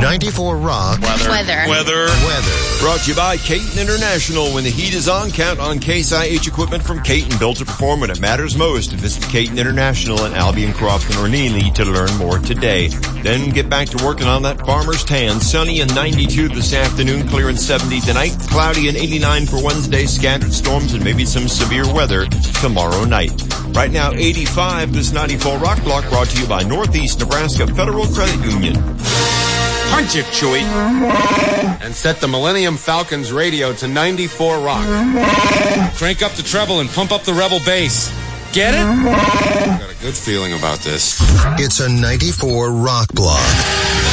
94 Rock. Weather. Brought to you by Caton International. When the heat is on, count on Case IH equipment from Caton, built to perform when it matters most. Visit Caton International in Albion, Crofton, or Neely to learn more today. Then get back to working on that farmer's tan. Sunny and 92 this afternoon, clear and 70 tonight. Cloudy and 89 for Wednesday. Scattered storms and maybe some severe weather tomorrow night. Right now, 85 this 94 Rock Block, brought to you by Northeast Nebraska Federal Credit Union. Punch it, Chewie. And set the Millennium Falcons radio to 94 Rock. Crank up the treble and pump up the Rebel bass. Get it? Got a good feeling about this. It's a 94 Rock Block.